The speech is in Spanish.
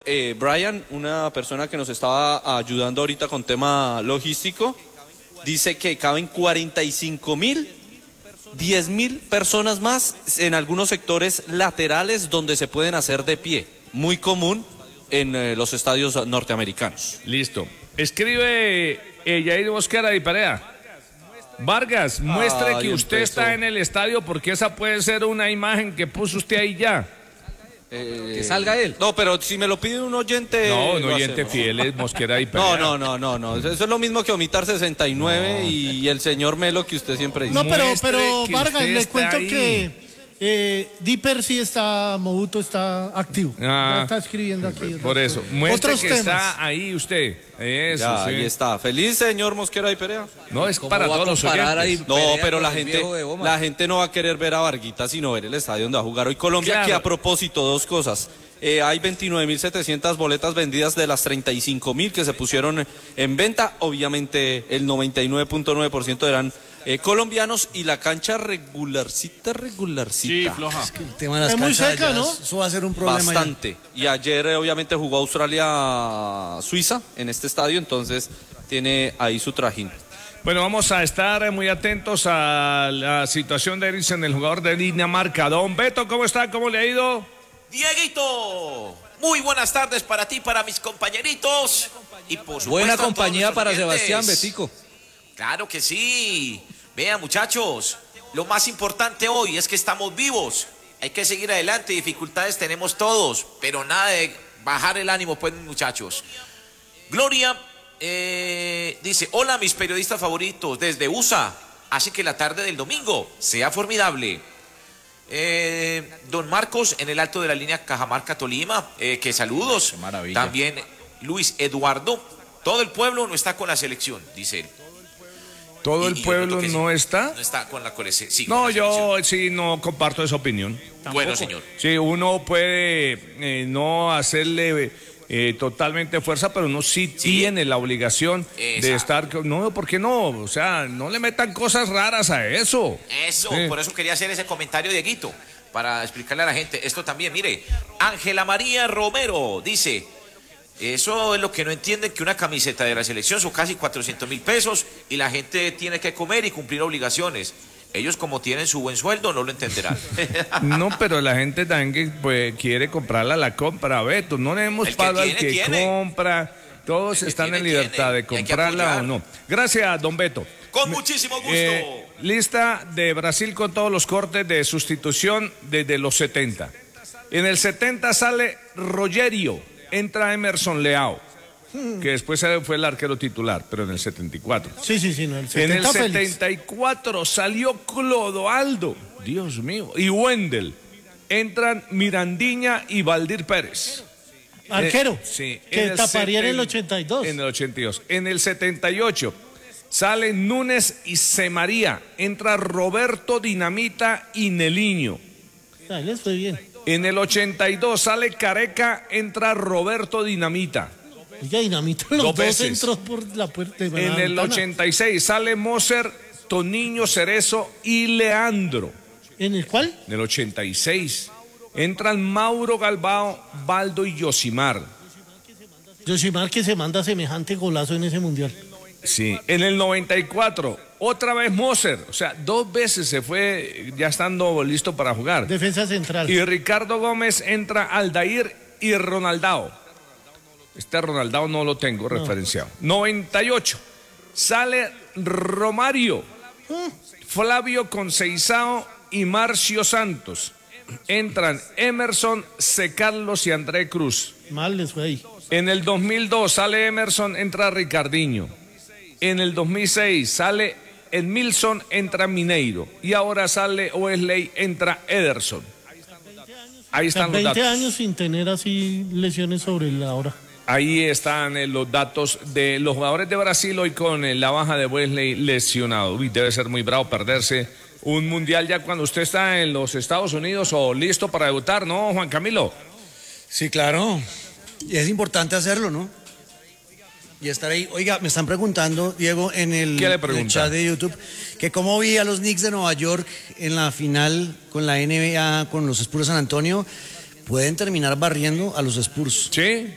Brian, una persona que nos estaba ayudando ahorita con tema logístico, dice que caben 45.000, 10.000 personas más en algunos sectores laterales donde se pueden hacer de pie. Muy común en los estadios norteamericanos. Listo. Escribe Yair Mosquera y Perea. Vargas, muestre que usted está en el estadio porque esa puede ser una imagen que puso usted ahí ya. Que salga él. No, pero si me lo pide un oyente... No, un oyente fiel es Mosquera y Perea. No. Eso es lo mismo que omitar 69 y el señor Melo que usted siempre dice. No, pero que Vargas, usted le está cuento ahí. que Dipper sí está, Mobuto está activo. Ya está escribiendo aquí. Por eso, muestre Otros que temas. está ahí usted. Eso, Ya, sí. ahí está. Feliz señor Mosquera y Perea. No, es ¿Cómo para va a todos los comparar oyentes. ahí? No, Perea pero con la el gente, viejo de Boma. la gente no va a querer ver a Varguita, sino ver el estadio donde va a jugar hoy Colombia, Claro. que a propósito, dos cosas. Hay 29.700 boletas vendidas de las 35.000 que se pusieron en venta. Obviamente el 99.9% eran colombianos y la cancha regularcita. Sí, floja. El tema de las Es muy canchas seca, allá, ¿no? Eso va a ser un problema. Bastante. Y ayer obviamente jugó Australia-Suiza en este estadio, entonces tiene ahí su trajín. Bueno, vamos a estar muy atentos a la situación de Eriksen, el jugador de Dinamarca. Don Beto, ¿cómo está? ¿Cómo le ha ido? Dieguito, muy buenas tardes para ti, para mis compañeritos y por supuesto Buena a todos compañía nuestros para oyentes. Sebastián Betico. Claro que sí. Vean, muchachos, lo más importante hoy es que estamos vivos. Hay que seguir adelante, dificultades tenemos todos, pero nada de bajar el ánimo, pues, muchachos. Gloria dice, hola mis periodistas favoritos desde USA, así que la tarde del domingo sea formidable. Don Marcos en el alto de la línea Cajamarca Tolima, que saludos. Qué maravilla. También Luis Eduardo, todo el pueblo no está con la selección, dice él. ¿Todo Y el yo pueblo creo que no sí. está? No está con la colección. Sí, No, con la selección. yo sí no comparto esa opinión. Bueno, señor. Sí, uno puede no hacerle totalmente fuerza, pero uno sí tiene la obligación de Exacto. estar... No, ¿por qué no? O sea, no le metan cosas raras a eso. Eso, Sí. por eso quería hacer ese comentario, Dieguito, para explicarle a la gente esto también. Mire, Ángela María Romero dice, eso es lo que no entienden, que una camiseta de la selección son casi 400.000 pesos y la gente tiene que comer y cumplir obligaciones. Ellos como tienen su buen sueldo no lo entenderán. No, pero la gente también que pues, quiere comprarla, la compra, Beto. No le hemos El que pagado al tiene, que tiene. compra. Todos El que están tiene, en libertad tiene. de Y hay que comprarla o apoyar. no. Gracias, don Beto. Con muchísimo gusto. Lista de Brasil con todos los cortes de sustitución desde los 70. En el 70 sale Rogerio, entra Emerson Leao, que después fue el arquero titular, pero en el 74. Sí, no, el 70 En el Félix. 74 salió Clodoaldo, Dios mío, y Wendel. Entran Mirandiña y Valdir Pérez. Arquero. Sí. Que taparía en el 82. En el 82. En el 78 salen Núñez y Semaría. Entra Roberto Dinamita y Neliño. Ah, les fue bien. En el 82 sale Careca, entra Roberto Dinamita. Oiga, Dinamita, los Dos dos veces. entró por la puerta. En el 86 sale Moser, Toniño, Cerezo y Leandro. ¿En el cuál? En el 86 entran Mauro Galbao, Baldo y Yosimar. Yosimar que se manda semejante golazo en ese mundial. Sí. En el 94 otra vez Moser, o sea, dos veces se fue ya estando listo para jugar. Defensa central. Y Ricardo Gómez entra Aldair y Ronaldao. Este Ronaldao no lo tengo referenciado. 98 sale Romario, Flavio Conceizao y Marcio Santos. Entran Emerson, C. Carlos y André Cruz. Mal les fue ahí. En el 2002 sale Emerson, entra Ricardinho. En el 2006 sale Edmilson, entra Mineiro. Y ahora sale Wesley, entra Ederson. Ahí están los 20 datos. años sin tener así lesiones sobre la hora. Ahí están los datos de los jugadores de Brasil hoy con la baja de Wesley lesionado. Uy, debe ser muy bravo perderse un mundial ya cuando usted está en los Estados Unidos o listo para debutar, ¿no, Juan Camilo? Sí, claro. Y es importante hacerlo, ¿no? Y estar ahí. Oiga, me están preguntando, Diego, en ¿Qué le el preguntan? chat de YouTube, que cómo vi a los Knicks de Nueva York en la final con la NBA, con los Spurs de San Antonio. Pueden terminar barriendo a los Spurs. Sí.